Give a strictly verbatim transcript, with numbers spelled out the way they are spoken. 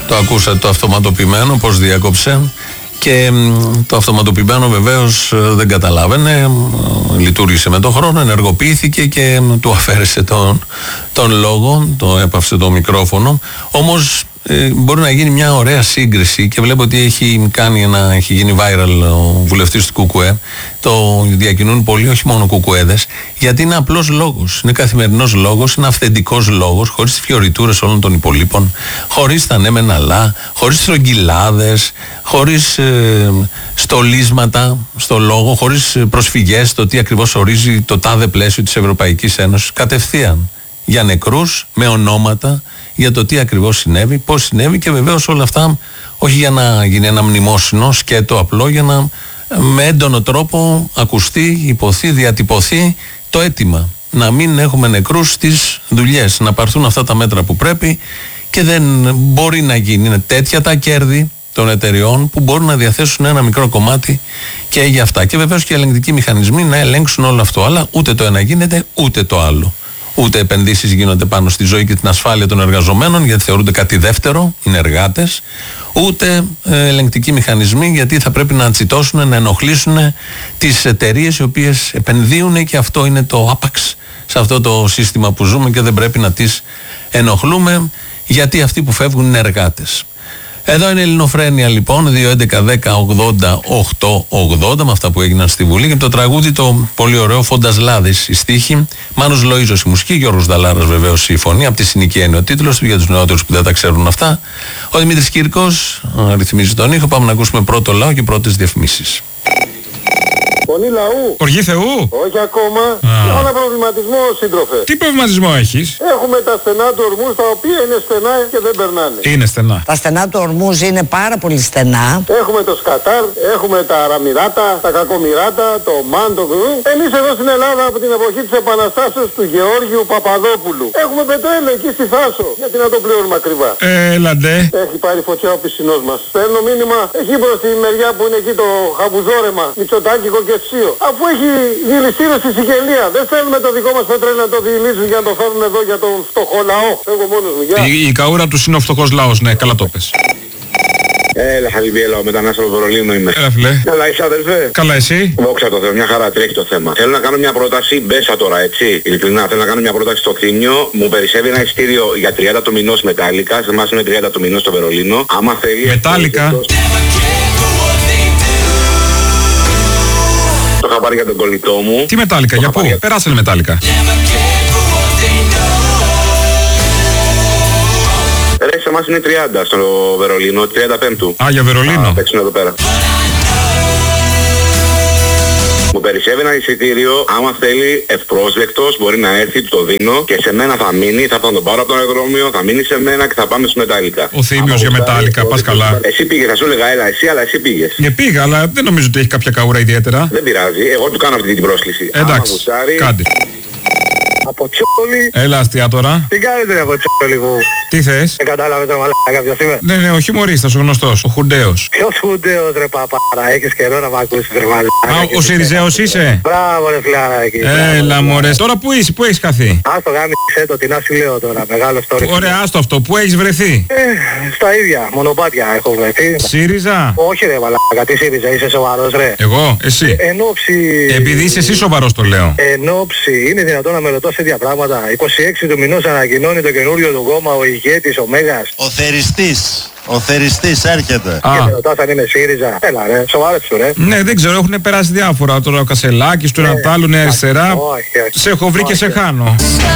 Το ακούσατε το αυτοματοποιημένο, πώς διάκοψε. Και το αυτοματοποιημένο βεβαίως δεν καταλάβαινε, λειτουργήσε με τον χρόνο, ενεργοποιήθηκε και του αφαίρεσε τον, τον λόγο, το έπαυσε το μικρόφωνο. Όμως ε, μπορεί να γίνει μια ωραία σύγκριση και βλέπω ότι έχει, κάνει ένα, έχει γίνει viral ο βουλευτής του Κουκουέ. Το διακινούν πολύ, όχι μόνο κουκουέδες, γιατί είναι απλός λόγος, είναι καθημερινός λόγος, είναι αυθεντικός λόγος, χωρίς τις φιωριτούρες όλων των υπολείπων, χωρίς τα ναι μεν αλλά, χωρίς στρογγυλάδες, χωρίς ε, στολίσματα στο λόγο, χωρίς προσφυγές στο τι ακριβώς ορίζει το τάδε πλαίσιο της Ευρωπαϊκής Ένωσης, κατευθείαν για νεκρούς, με ονόματα, για το τι ακριβώς συνέβη, πώς συνέβη και βεβαίως όλα αυτά όχι για να γίνει ένα μνημόσυνο σκέτο απλό, για να με έντονο τρόπο ακουστεί, υποθεί, διατυπωθεί το αίτημα να μην έχουμε νεκρούς στις δουλειές, να πάρθουν αυτά τα μέτρα που πρέπει και δεν μπορεί να γίνει. Είναι τέτοια τα κέρδη των εταιριών που μπορούν να διαθέσουν ένα μικρό κομμάτι και για αυτά. Και βεβαίως και οι ελεγκτικοί μηχανισμοί να ελέγξουν όλο αυτό. Αλλά ούτε το ένα γίνεται, ούτε το άλλο. Ούτε επενδύσεις γίνονται πάνω στη ζωή και την ασφάλεια των εργαζομένων, γιατί θεωρούνται κάτι δεύτερο, είναι εργάτες. Ούτε ε, ελεγκτικοί μηχανισμοί, γιατί θα πρέπει να τσιτώσουν, να ενοχλήσουν τις εταιρείες οι οποίες επενδύουν, και αυτό είναι το άπαξ σε αυτό το σύστημα που ζούμε και δεν πρέπει να τις ενοχλούμε, γιατί αυτοί που φεύγουν είναι εργάτες. Εδώ είναι η Ελληνοφρένεια λοιπόν, δύο έντεκα δέκα ογδόντα οκτώ ογδόντα, με αυτά που έγιναν στη Βουλή, και το τραγούδι το πολύ ωραίο Φόντας Λάδης η στίχη, Μάνος Λοΐζος η μουσική, Γιώργος Δαλάρας βεβαίως η φωνή, από τη συνοικία είναι ο τίτλος του για τους νεότερους που δεν τα ξέρουν αυτά. Ο Δημήτρης Κύρκος ρυθμίζει τον ήχο, πάμε να ακούσουμε πρώτο λαό και πρώτες διαφημίσεις. Φωνή λαού. Οργή Θεού. Όχι ακόμα. Έχω ένα προβληματισμό, σύντροφε. Τι προβληματισμό έχεις? Έχουμε τα στενά του ορμούς, τα οποία είναι στενά και δεν περνάνε. Είναι στενά. Τα στενά του ορμούς είναι πάρα πολύ στενά. Έχουμε το Σκατάρ, έχουμε τα Αραμυράτα, τα Κακομυράτα, το Μάν, το Γκρου. Εμείς εδώ στην Ελλάδα από την εποχή της Επαναστάσεως του Γεώργιου Παπαδόπουλου έχουμε πετρέλαιο εκεί στη Θάσο. Γιατί να το πληρώνουμε ακριβά. Έλαντε. Έχει πάρει φωτιά ο πισινός μας. Παίρνω μήνυμα εκεί προς τη μεριά που είναι εκεί το χαμπουζόρεμα, Μητσοτάκικο και Σίο. Αφού έχει δηληστήριο στη Σικελία, δεν θέλουμε το δικό μας πετρέλαιο να το διηλύσουν για να το φέρουν εδώ για τον φτωχό λαό. Εγώ μόνος μου, γεια. Η, η καούρα του είναι ο φτωχός λαός, ναι, καλά το πες. Έλα, Χαλιβί, έλα, ο μετανάστης από Βερολίνο είμαι. Έλα, φιλέ. Καλά, είσαι αδερφέ. Καλά, εσύ. Δόξα τω Θεώ, μια χαρά, τρέχει το θέμα. Θέλω να κάνω μια πρόταση, μπέσα τώρα, έτσι. Ειλικρινά, θέλω να κάνω μια πρόταση στο Θήνιο. Μου περισσεύει ένα εισιτήριο για τριάντα το μηνός μετάλλικα. Σε εμάς είναι τριάντα το μηνός στο Βερολίνο. Άμα θέλει. Μετάλλικα. Το είχα πάρει για τον κολλητό μου. Τι μετάλλικα, για πού? Για... Περάσανε μετάλλικα. Ρε, σε εμάς είναι τριάντα στο Βερολίνο, τριάντα πέμπτου. Α, για Βερολίνο. Α, παίξουν εδώ πέρα. Μου περισσεύει ένα εισιτήριο, άμα θέλει ευπρόσδεκτος μπορεί να έρθει, του το δίνω και σε μένα θα μείνει, θα τον πάρω από τον αεροδρόμιο, θα μείνει σε μένα και θα πάμε στο μετάλλικα. Ο Θήμιος για μετάλλικα, πας καλά. Εσύ πήγες, θα σου έλεγα έλα εσύ, αλλά εσύ πήγες. Ναι, πήγα, αλλά δεν νομίζω ότι έχει κάποια καούρα ιδιαίτερα. Δεν πειράζει, εγώ του κάνω αυτή την πρόσκληση. Εντάξει, κάντε. Από Τσόλι. Έλα αστεία τώρα. Τι κάνετε από Τσόλι μου? Τι θες? Δεν κατάλαβε το μαλάκα ποιος είμαι. Ναι, ναι, ο χιουμορίστας, ο γνωστός, ο Χουντέος. Ποιος Χουντέος ρε παπάρα, έχεις καιρό να μ' ακούσεις ρε μαλάκα. Α, ο Σιριζέος είσαι? Μπράβο ρε φιλαράκι. Έλα μωρέ, τώρα που είσαι, που έχεις χαθεί? Ας το γάμισε το, τι να σου λέω τώρα, μεγάλο story. Ωραία, άστο αυτό, που έχεις βρεθεί? Ε, στα ίδια, μονοπάτια έχω βρεθεί. ΣΥΡΙΖΑ? Όχι ρε μαλάκα, τι ΣΥΡΙΖΑ, είσαι σοβαρός ρε? Εγώ, εσύ? Εν όψη... Επειδή είσαι εσύ σοβαρός το λέω. Εν όψη, είναι δυνατόν να με ρωτώ σε ίδια πράγματα. είκοσι έξι του μηνός ανακοινώνει το καινούριο του κόμμα ο ηγέτης, ο Μέγας. Ο θεριστής. Ο θεριστής έρχεται. Α. Και με ρωτάς αν είμαι ΣΥΡΙΖΑ. Έλα ρε, σοβαρέψου ρε. Ναι, δεν ξέρω, έχουν περάσει διάφορα. Τώρα ο Κασελάκης, του ένα τ' άλλο, αριστερά. Όχι, όχι. Σε έχω βρει και σε χάνω.